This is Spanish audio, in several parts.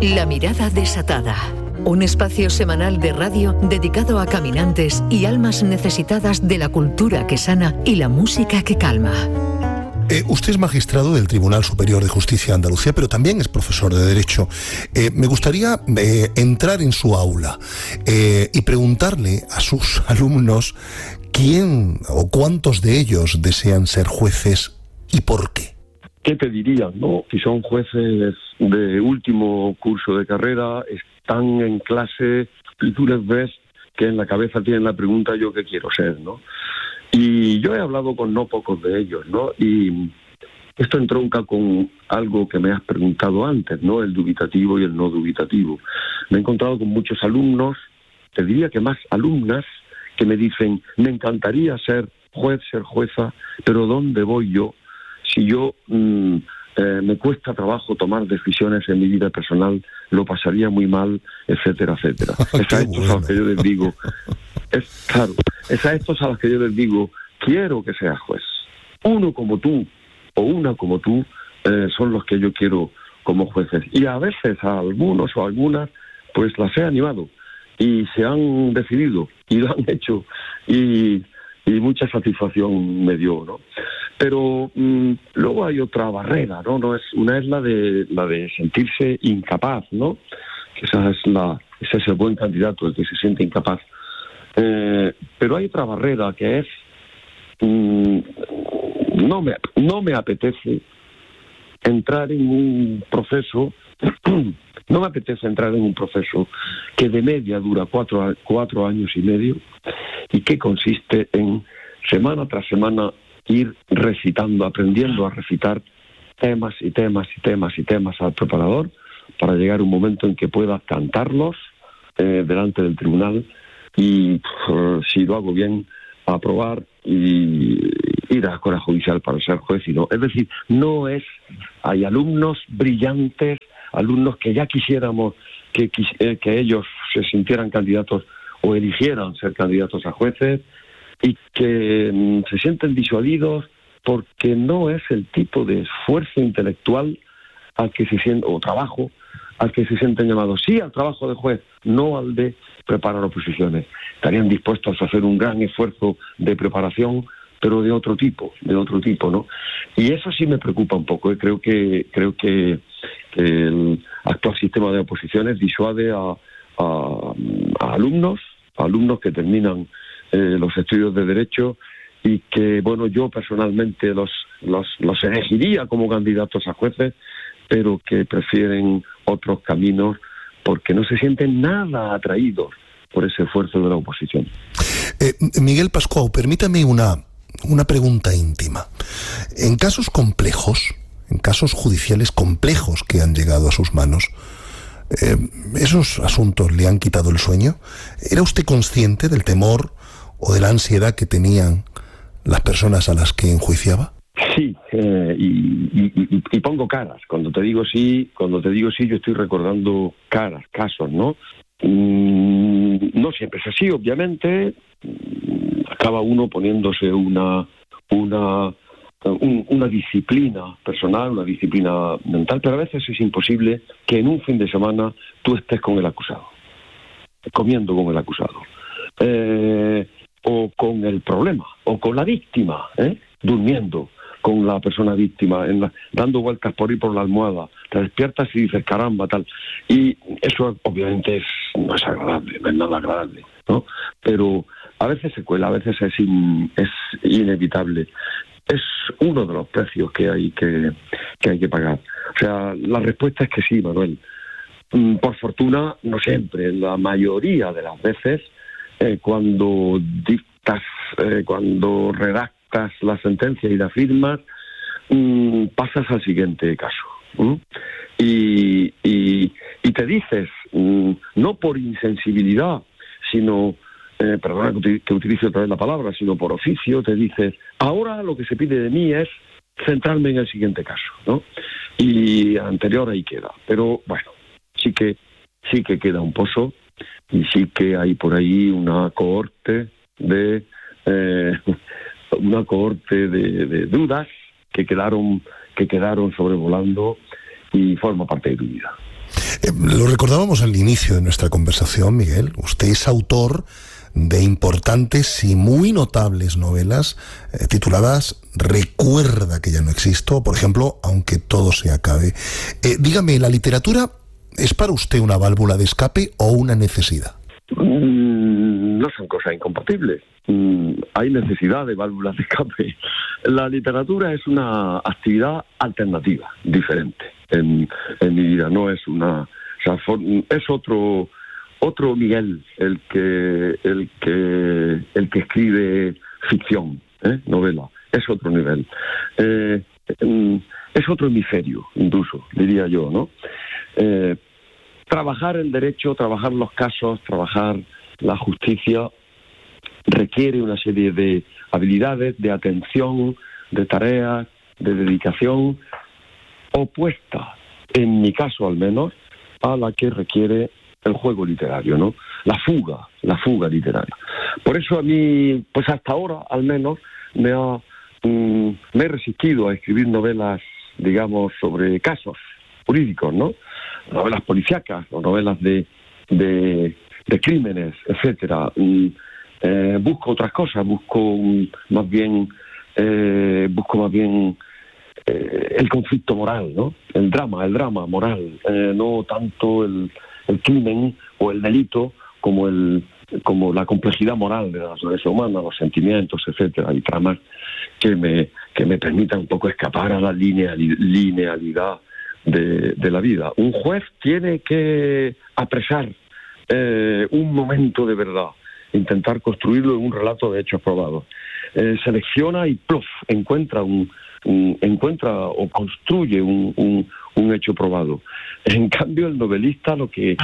La mirada desatada. Un espacio semanal de radio dedicado a caminantes y almas necesitadas de la cultura que sana y la música que calma. Usted es magistrado del Tribunal Superior de Justicia de Andalucía, pero también es profesor de Derecho. Me gustaría entrar en su aula y preguntarle a sus alumnos quién o cuántos de ellos desean ser jueces y por qué. ¿Qué te dirían, no? Si son jueces de último curso de carrera, están en clase y tú les ves que en la cabeza tienen la pregunta ¿yo qué quiero ser?, ¿no? Y yo he hablado con no pocos de ellos, ¿no? Y esto entronca con algo que me has preguntado antes, ¿no? El dubitativo y el no dubitativo. Me he encontrado con muchos alumnos, te diría que más alumnas, que me dicen, me encantaría ser juez, ser jueza, pero ¿dónde voy yo? Si yo me cuesta trabajo tomar decisiones en mi vida personal, lo pasaría muy mal, etcétera, etcétera. Es a estos a los que yo les digo, es a estos a los que yo les digo, quiero que seas juez. Uno como tú o una como tú son los que yo quiero como jueces. Y a veces a algunos o algunas pues las he animado y se han decidido y lo han hecho y mucha satisfacción me dio, ¿no? Pero luego hay otra barrera, ¿no? Una es la de sentirse incapaz, ¿no? Que ese es el buen candidato, el que se siente incapaz. Pero hay otra barrera que es no me apetece entrar en un proceso que de media dura 4 años y medio y que consiste en semana tras semana ir recitando, aprendiendo a recitar temas y temas y temas y temas al preparador para llegar a un momento en que pueda cantarlos delante del tribunal y si lo hago bien, aprobar y ir a la escuela judicial para ser juez. Es decir, hay alumnos brillantes, alumnos que ya quisiéramos que ellos se sintieran candidatos o eligieran ser candidatos a jueces y que se sienten disuadidos porque no es el tipo de esfuerzo intelectual al que se sienten, o trabajo al que se sienten llamados. Sí al trabajo de juez, no al de preparar oposiciones. Estarían dispuestos a hacer un gran esfuerzo de preparación, pero de otro tipo, ¿no? Y eso sí me preocupa un poco. Creo que el actual sistema de oposiciones disuade a alumnos que terminan los estudios de Derecho y que, bueno, yo personalmente los elegiría como candidatos a jueces, pero que prefieren otros caminos porque no se sienten nada atraídos por ese esfuerzo de la oposición. Miguel Pascual, permítame una pregunta íntima. En casos complejos, en casos judiciales complejos que han llegado a sus manos, ¿esos asuntos le han quitado el sueño? ¿Era usted consciente del temor o de la ansiedad que tenían las personas a las que enjuiciaba? Sí, y pongo caras. Cuando te digo sí, yo estoy recordando caras, casos, ¿no? No siempre es así, obviamente. Acaba uno poniéndose una disciplina personal, una disciplina mental, pero a veces es imposible que en un fin de semana tú estés con el acusado, comiendo con el acusado, o con el problema, o con la víctima, durmiendo con la persona víctima, dando vueltas por ahí por la almohada, te despiertas y dices caramba, tal. Y eso obviamente no es agradable, no es nada agradable, ¿no? Pero a veces se cuela, a veces es inevitable. Es uno de los precios que hay que pagar. O sea, la respuesta es que sí, Manuel. Por fortuna, no siempre, la mayoría de las veces, cuando redactas la sentencia y la firmas, pasas al siguiente caso. Y te dices, no por insensibilidad, sino, perdona que utilice otra vez la palabra, sino por oficio, te dices, ahora lo que se pide de mí es centrarme en el siguiente caso, ¿no? Y anterior ahí queda. Pero bueno, sí que queda un pozo y sí que hay por ahí una cohorte de dudas que quedaron sobrevolando y forma parte de tu vida. Lo recordábamos al inicio de nuestra conversación, Miguel. Usted es autor de importantes y muy notables novelas tituladas Recuerda que ya no existo, por ejemplo, Aunque todo se acabe. Dígame, ¿la literatura es para usted una válvula de escape o una necesidad? No son cosas incompatibles. Hay necesidad de válvulas de escape. La literatura es una actividad alternativa, diferente en mi vida. No es una, o sea, es otro Miguel el que escribe ficción, novela. Es otro nivel. Es otro hemisferio, incluso, diría yo, ¿no? Trabajar el derecho, trabajar los casos, trabajar la justicia requiere una serie de habilidades, de atención, de tareas, de dedicación, opuesta, en mi caso al menos, a la que requiere el juego literario, ¿no? La fuga literaria. Por eso a mí, pues hasta ahora al menos, me he resistido a escribir novelas, digamos, sobre casos jurídicos, ¿no? Novelas policíacas o novelas de crímenes, etcétera. Busco otras cosas, busco más bien el conflicto moral, ¿no? El drama moral, no tanto el crimen o el delito como la complejidad moral de la naturaleza humana, los sentimientos, etcétera, y tramas que me permitan un poco escapar a la linealidad de la vida. Un juez tiene que apresar un momento de verdad, intentar construirlo en un relato de hechos probados. Selecciona y ¡pluf! Encuentra o construye un hecho probado. En cambio, el novelista lo que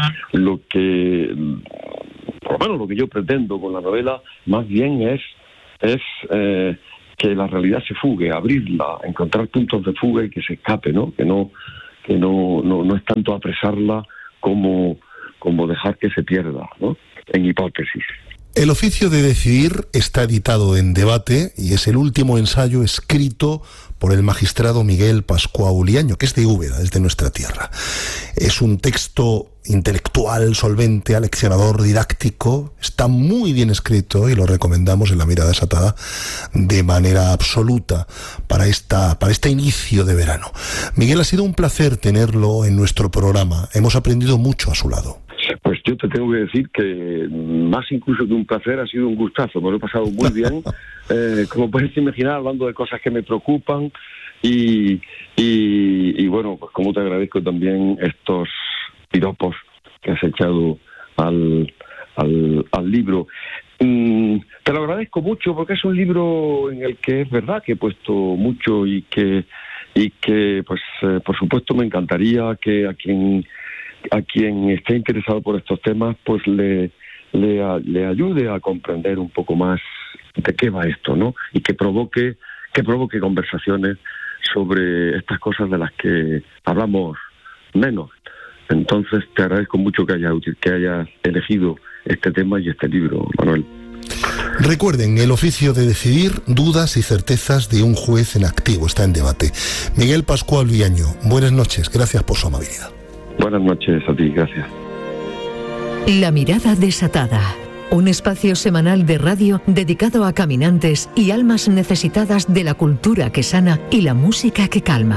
por lo menos lo que yo pretendo con la novela más bien es que la realidad se fugue, abrirla, encontrar puntos de fuga y que se escape, ¿no? Que no es tanto apresarla como dejar que se pierda, ¿no? En hipótesis. El oficio de decidir está editado en Debate y es el último ensayo escrito por el magistrado Miguel Pascual Liaño, que es de Úbeda, es de nuestra tierra. Es un texto intelectual, solvente, aleccionador, didáctico, está muy bien escrito y lo recomendamos en La Mirada Desatada de manera absoluta para este inicio de verano. Miguel, ha sido un placer tenerlo en nuestro programa, hemos aprendido mucho a su lado. Pues yo te tengo que decir que más incluso que un placer ha sido un gustazo, me lo he pasado muy bien, como puedes imaginar, hablando de cosas que me preocupan y bueno, pues como te agradezco también estos piropos que has echado al libro. Te lo agradezco mucho porque es un libro en el que es verdad que he puesto mucho y que pues por supuesto me encantaría que a quien esté interesado por estos temas pues le ayude a comprender un poco más de qué va esto, ¿no? Y que provoque conversaciones sobre estas cosas de las que hablamos menos. Entonces te agradezco mucho que hayas elegido este tema y este libro, Manuel. Recuerden, el oficio de decidir, dudas y certezas de un juez en activo, está en Debate. Miguel Pascual Liaño, buenas noches, gracias por su amabilidad. Buenas noches a ti, gracias. La Mirada Desatada, un espacio semanal de radio dedicado a caminantes y almas necesitadas de la cultura que sana y la música que calma.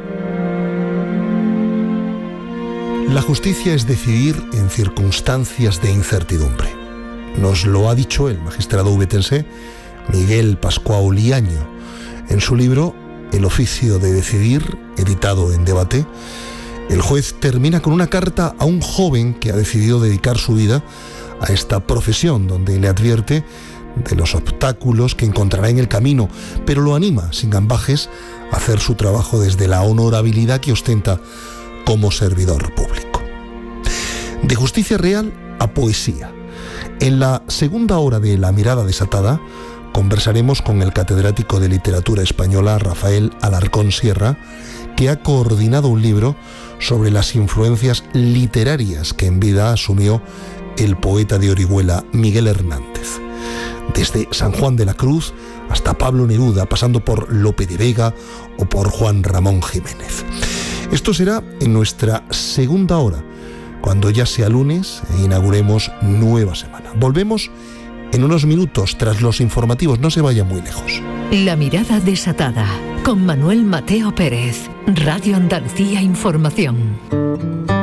La justicia es decidir en circunstancias de incertidumbre. Nos lo ha dicho el magistrado ubetense Miguel Pascual Liaño en su libro El oficio de decidir, editado en Debate. El juez termina con una carta a un joven que ha decidido dedicar su vida a esta profesión, donde le advierte de los obstáculos que encontrará en el camino, pero lo anima, sin gambajes, a hacer su trabajo desde la honorabilidad que ostenta como servidor público. De justicia real a poesía. En la segunda hora de La Mirada Desatada conversaremos con el catedrático de literatura española Rafael Alarcón Sierra, que ha coordinado un libro sobre las influencias literarias que en vida asumió el poeta de Orihuela Miguel Hernández. Desde San Juan de la Cruz hasta Pablo Neruda, pasando por Lope de Vega o por Juan Ramón Jiménez. Esto será en nuestra segunda hora, cuando ya sea lunes e inauguremos nueva semana. Volvemos en unos minutos tras los informativos, no se vaya muy lejos. La mirada desatada, con Manuel Mateo Pérez, Radio Andalucía Información.